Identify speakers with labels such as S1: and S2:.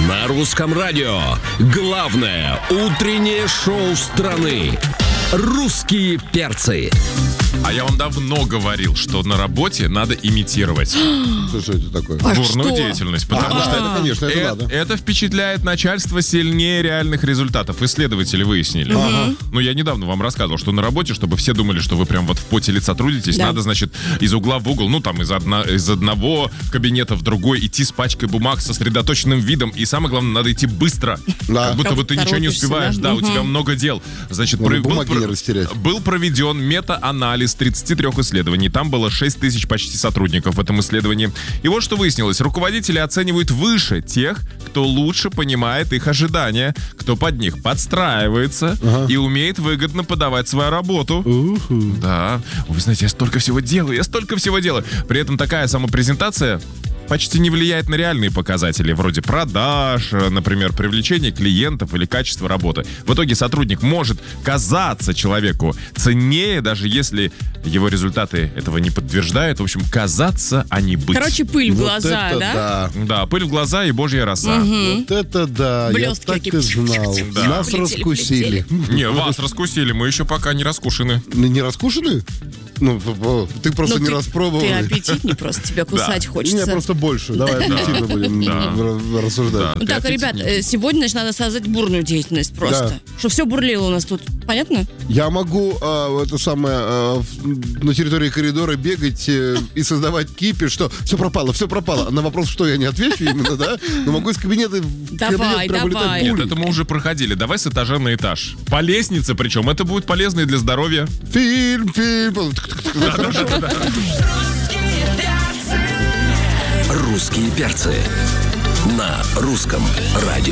S1: На русском радио главное утреннее шоу страны. «Русские перцы».
S2: А я вам давно говорил, что на работе надо имитировать
S3: Что это такое?
S2: бурную деятельность. Потому что
S3: это, конечно, это надо.
S2: это впечатляет начальство сильнее реальных результатов. Исследователи выяснили. Ну, я недавно вам рассказывал, что на работе, чтобы все думали, что вы прям вот в поте лица трудитесь, надо, значит, из угла в угол, ну, там, из одного кабинета в другой идти с пачкой бумаг, с сосредоточенным видом. И самое главное, надо идти быстро.
S3: Да.
S2: Как будто бы ты ничего не успеваешь. Да, у тебя много дел. Значит,
S3: бумаги не растерять.
S2: был проведен мета-анализ 33 исследований. Там было 6 тысяч почти сотрудников в этом исследовании. И вот что выяснилось. Руководители оценивают выше тех, кто лучше понимает их ожидания, кто под них подстраивается и умеет выгодно подавать свою работу. Да. Вы знаете, я столько всего делаю. При этом такая самопрезентация почти не влияет на реальные показатели, вроде продаж, например, привлечения клиентов или качества работы. В итоге сотрудник может казаться человеку ценнее, даже если его результаты этого не подтверждают. В общем, казаться, а не быть.
S4: Короче, пыль в глаза,
S3: это
S4: да?
S2: Да, пыль в глаза и божья роса.
S3: Вот это да,
S4: Блестки
S3: я так и знал.
S2: Да.
S3: Нас раскусили.
S2: Не, вас раскусили, мы еще пока не раскушены.
S3: Не раскушены? Ну, ты просто не распробовал.
S4: Ты аппетитный просто, тебя кусать
S3: Меня
S4: хочется.
S3: просто больше. Давай объективно будем рассуждать.
S4: Ну так, ребят, сегодня, значит, надо создать бурную деятельность просто.
S3: Да.
S4: Что все бурлило у нас тут. Понятно?
S3: Я могу на территории коридора бегать и создавать кипиш, что все пропало. На вопрос, что я не отвечу именно, да? Но могу из кабинета в
S4: Давай,
S3: кабинет прям улетать
S4: давай.
S2: Нет,
S3: пулей.
S2: это мы уже проходили. Давай с этажа на этаж. По лестнице причем. Это будет полезно и для здоровья.
S3: Фильм.
S1: «Русские перцы» на русском радио.